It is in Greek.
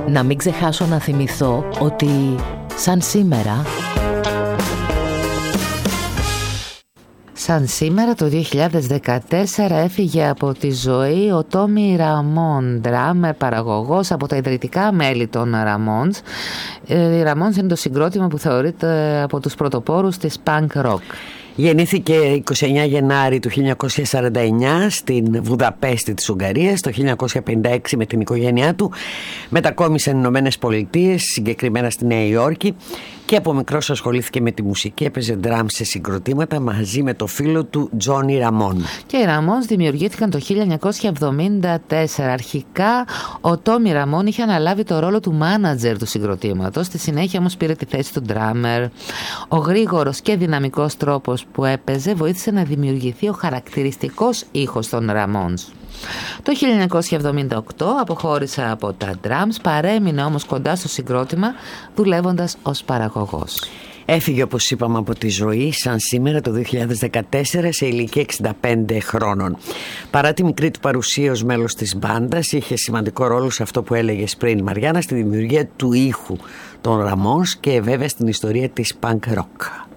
Να μην ξεχάσω να θυμηθώ ότι σαν σήμερα το 2014 έφυγε από τη ζωή ο Τόμι Ραμόν, ντράμερ παραγωγός από τα ιδρυτικά μέλη των Ramones. Οι Ramones είναι το συγκρότημα που θεωρείται από τους πρωτοπόρους της punk rock. Γεννήθηκε 29 Γενάρη του 1949 στην Βουδαπέστη της Ουγγαρίας. Το 1956 με την οικογένειά του μετακόμισε στις Ηνωμένες Πολιτείες, συγκεκριμένα στη Νέα Υόρκη, και από μικρός ασχολήθηκε με τη μουσική, έπαιζε ντραμ σε συγκροτήματα μαζί με το φίλο του Τζόνι Ραμόν. Και οι Ramones δημιουργήθηκαν το 1974. Αρχικά ο Τόμι Ραμόν είχε αναλάβει το ρόλο του μάνατζερ του συγκροτήματος, στη συνέχεια όμως πήρε τη θέση του ντράμερ. Ο γρήγορος και δυναμικός τρόπος που έπαιζε βοήθησε να δημιουργηθεί ο χαρακτηριστικός ήχος των Ramones. Το 1978 αποχώρησε από τα drums, παρέμεινε όμως κοντά στο συγκρότημα δουλεύοντας ως παραγωγός. Έφυγε, όπως είπαμε, από τη ζωή σαν σήμερα το 2014 σε ηλικία 65 χρόνων. Παρά τη μικρή του παρουσία ως μέλος της μπάντας, είχε σημαντικό ρόλο σε αυτό που έλεγες πριν, Μαριάννα, στη δημιουργία του ήχου των Ramones και βέβαια στην ιστορία της punk rock.